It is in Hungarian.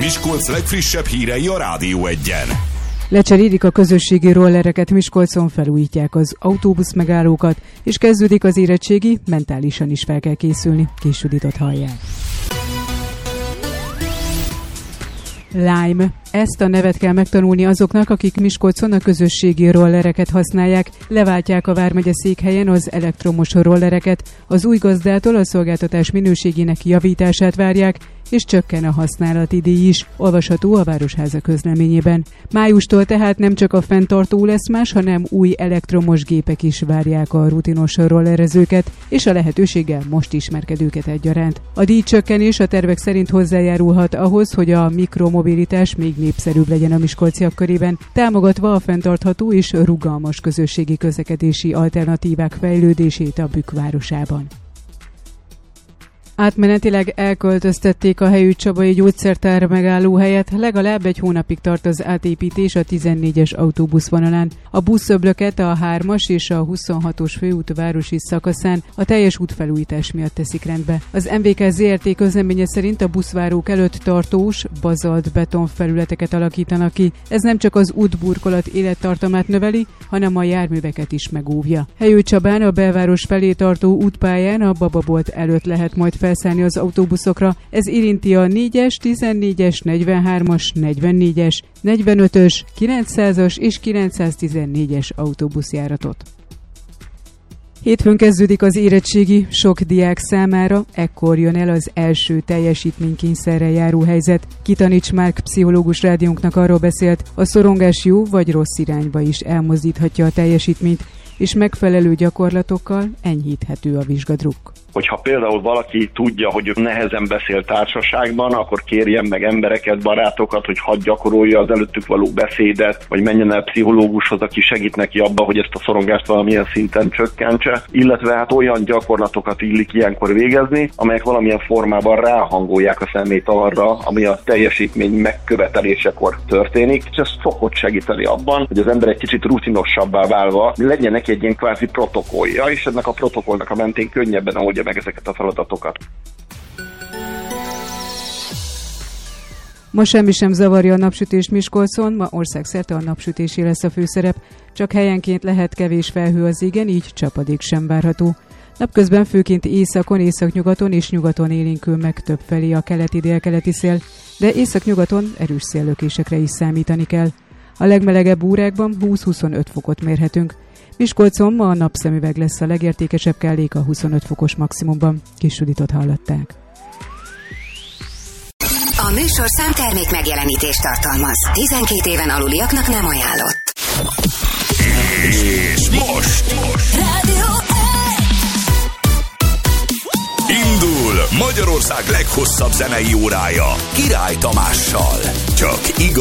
Miskolc legfrissebb hírei a Rádió Egyen. Lecserélik a közösségi rollereket, Miskolcon felújítják az autóbusz megállókat, és kezdődik az érettségi, mentálisan is fel kell készülni. Kis Juditot hallják. Lime. Ezt a nevet kell megtanulni azoknak, akik Miskolcon a közösségi rollereket használják, leváltják a vármegye székhelyen az elektromos rollereket, az új gazdától a szolgáltatás minőségének javítását várják, és csökken a használati díj is, olvasható a Városháza közleményében. Májustól tehát nem csak a fenntartó lesz más, hanem új elektromos gépek is várják a rutinos rollerezőket, és a lehetőséggel most ismerkedőket egyaránt. A díjcsökkenés a tervek szerint hozzájárulhat ahhoz, hogy a mikromobilitás még népszerűbb legyen a miskolciak körében, támogatva a fenntartható és rugalmas közösségi közlekedési alternatívák fejlődését a Bükk városában. Átmenetileg elköltöztették a Helyő Csabai gyógyszertár megállóhelyet, legalább egy hónapig tart az átépítés a 14-es autóbuszvonalán. A buszöblöket a 3-as és a 26-os főút városi szakaszán a teljes útfelújítás miatt teszik rendbe. Az MVK ZRT közleménye szerint a buszvárók előtt tartós, bazalt betonfelületeket alakítanak ki. Ez nem csak az útburkolat élettartamát növeli, hanem a járműveket is megóvja. Helyő Csabán a belváros felé tartó útpályán a Bababolt előtt lehet majd felszállni az autóbuszokra. Ez érinti a 4-es, 14-es, 43-as, 44-es, 45-ös, 900-as és 914-es autóbuszjáratot. Hétfőn kezdődik az érettségi, sok diák számára ekkor jön el az első teljesítménykényszerrel járó helyzet. Kitanics Márk pszichológus rádiónknak arról beszélt, a szorongás jó vagy rossz irányba is elmozdíthatja a teljesítményt, és megfelelő gyakorlatokkal enyhíthető a vizsgadrukk. Hogyha például valaki tudja, hogy nehezen beszél társaságban, akkor kérjen meg embereket, barátokat, hogy hadd gyakorolja az előttük való beszédet, vagy menjen el pszichológushoz, aki segít neki abba, hogy ezt a szorongást valamilyen szinten csökkentse, illetve hát olyan gyakorlatokat illik ilyenkor végezni, amelyek valamilyen formában ráhangolják a szemét arra, ami a teljesítmény megkövetelésekor történik, és ez szokott segíteni abban, hogy az ember egy kicsit rutinosabbá válva legyen neki egy ilyen kvázi protokollja, és ennek a protokollnak a mentén könnyebben oldja meg ezeket a feladatokat. Ma semmi sem zavarja a napsütést Miskolcon, ma országszerte a napsütésé lesz a főszerep, csak helyenként lehet kevés felhő az égen, így csapadék sem várható. Napközben főként északon, északnyugaton és nyugaton élénkül meg többfelé a keleti-délkeleti szél, de északnyugaton erős széllökésekre is számítani kell. A legmelegebb órákban 20-25 fokot mérhetünk. Miskolcon ma a napszemüveg lesz a legértékesebb kellék a 25 fokos maximumban. Kis Juditot hallották. A műsor számtermék megjelenítést tartalmaz. 12 éven aluliaknak nem ajánlott. És most Rádió indul Magyarország leghosszabb zenei órája Király Tamással. Csak igazi